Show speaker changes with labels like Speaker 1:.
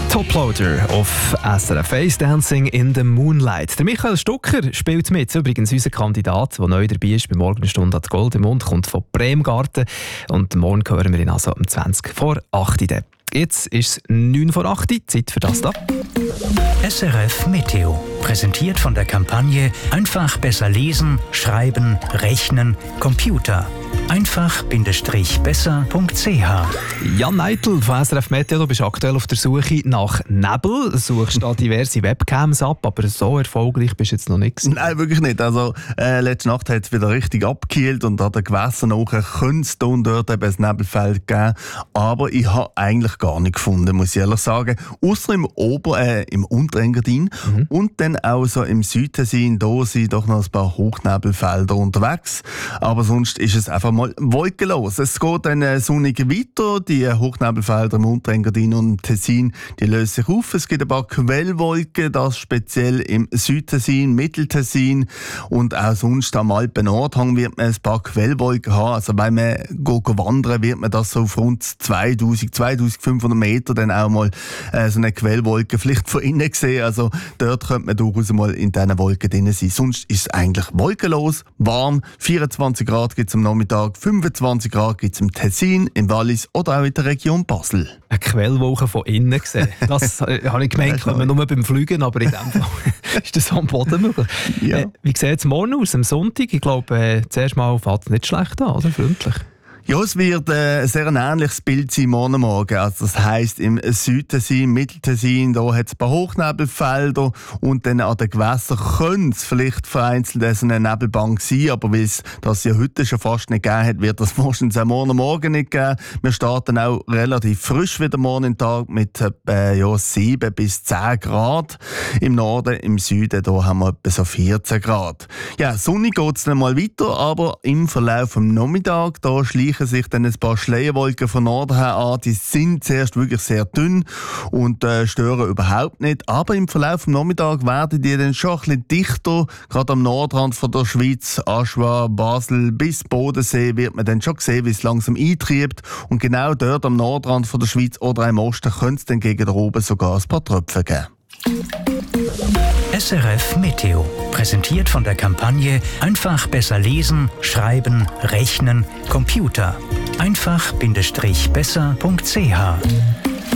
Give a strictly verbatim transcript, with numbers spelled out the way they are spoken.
Speaker 1: Toploader auf S R F eins Dancing in the Moonlight. Der Michael Stucker spielt mit. Übrigens unser Kandidat, der neu dabei ist bei Morgenstunde hat Gold im Mund, kommt von Bremgarten. Und morgen hören wir ihn also um zwanzig vor acht. Jetzt ist es neun vor acht, Zeit für das da.
Speaker 2: S R F Meteo. Präsentiert von der Kampagne Einfach besser lesen, schreiben, rechnen, Computer. einfach-besser punkt c h.
Speaker 1: Jan Neitel von S R F Meteo, du bist aktuell auf der Suche nach Nebel. Du suchst da diverse Webcams ab, aber so erfolgreich bist du jetzt noch nicht.
Speaker 3: Nein, wirklich nicht. Also, äh, letzte Nacht hat es wieder richtig abgekühlt und an den Gewässern nachher könnte es da und dort eben ein Nebelfeld geben. Aber ich habe eigentlich gar nicht gefunden, muss ich ehrlich sagen. Außer im Ober-, äh, im Unterengadin mhm. und dann auch so im Südtessin. Da sind doch noch ein paar Hochnebelfelder unterwegs. Aber sonst ist es einfach mal wolkenlos. Es geht dann äh, sonnig weiter. Die Hochnebelfelder im Unterengadin und im Tessin, die lösen sich auf. Es gibt ein paar Quellwolken, das speziell im Südtessin, Mitteltessin und auch sonst am Alpen-Nordhang wird man ein paar Quellwolken haben. Also wenn man geht wandern, wird man das so auf rund zweitausend, zweitausendfünfhundert Meter dann auch mal äh, so eine Quellwolke vielleicht von innen sehen. Also dort könnte man durchaus mal in diesen Wolken drin sein. Sonst ist es eigentlich wolkenlos, warm. vierundzwanzig Grad gibt es am Nachmittag, fünfundzwanzig Grad gibt es im Tessin, im Wallis oder auch in der Region Basel.
Speaker 1: Eine Quellwolke von innen gesehen. Das äh, habe ich gemeint, ja, nur beim Fliegen, aber in dem Fall ist das am Boden möglich. Ja. Äh, wie sieht es morgen aus, am Sonntag? Ich glaube, äh, zuerst mal fällt es nicht schlecht an, oder? Freundlich.
Speaker 3: Ja, es wird äh, sehr ein ähnliches Bild sein morgen Morgen. Also das heisst, im Südtessin, im Mitteltessin, da hat es ein paar Hochnebelfelder und dann an den Gewässern könnte es vielleicht vereinzelt so eine Nebelbank sein, aber weil es das ja heute schon fast nicht gegeben hat, wird das wahrscheinlich auch morgen Morgen nicht geben. Wir starten auch relativ frisch wieder morgen Tag mit äh, ja, sieben bis zehn Grad. Im Norden, im Süden, da haben wir etwa so vierzehn Grad. Ja, sonnig geht es dann mal weiter, aber im Verlauf des Nachmittags, da schleichen sich dann ein paar Schleierwolken von Norden her an. Die sind zuerst wirklich sehr dünn und äh, stören überhaupt nicht. Aber im Verlauf des Nachmittags werden die dann schon ein bisschen dichter. Gerade am Nordrand von der Schweiz, Aschua, Basel bis Bodensee wird man dann schon sehen, wie es langsam eintreibt. Und genau dort am Nordrand von der Schweiz oder im Osten könnte es dann gegen oben sogar ein paar Tröpfe geben.
Speaker 2: S R F Meteo. Präsentiert von der Kampagne Einfach besser lesen, schreiben, rechnen, Computer. einfach-besser punkt c h.